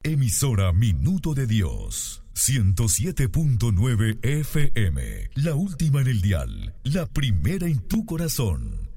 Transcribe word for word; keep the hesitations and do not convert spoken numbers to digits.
Emisora Minuto de Dios. ciento siete punto nueve F M. La última en el dial. La primera en tu corazón.